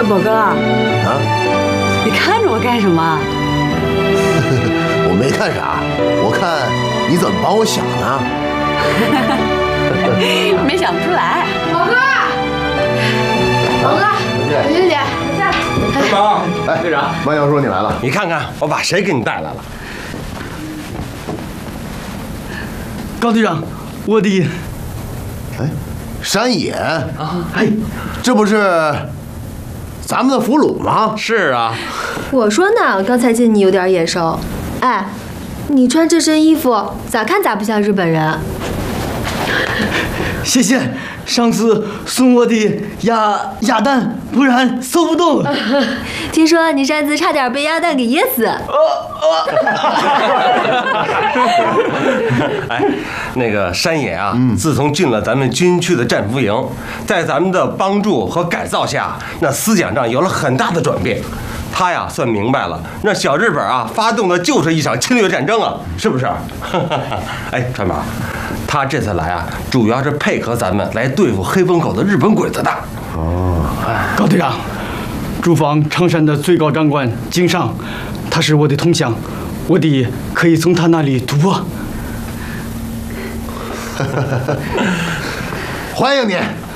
宝哥啊， 你看着我干什么？ 我没看啥，我看你怎么帮我想呢？ 没想不出来。 宝哥，宝哥，林姐， 队长， 哎，队长，万教授你来了， 你看看我把谁给你带来了？ 高队长，我的， 哎，山野啊，哎，这不是咱们的俘虏吗？ 是啊， 我说呢，刚才见你有点眼熟。哎，你穿这身衣服，咋看咋不像日本人。 谢谢上次送我的鸭蛋，不然搜不动。 听说你上次差点被鸭蛋给噎死。 哎，那个山野啊，自从进了咱们军区的战俘营，在咱们的帮助和改造下，那思想上有了很大的转变。他呀，算明白了，那小日本啊，发动的就是一场侵略战争啊，是不是？哎，川宝，他这次来啊，主要是配合咱们来对付黑风口的日本鬼子的。 哦，高队长，驻防常山的最高长官井上，他是我的同乡，我的可以从他那里突破。 欢迎你。